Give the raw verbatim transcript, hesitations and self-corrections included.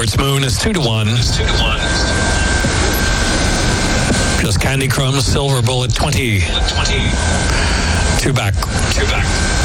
Robert's Moon is two to one. It's two to one. Just Candy Crumbs, Silver Bullet twenty. Twenty. Two back. Two back.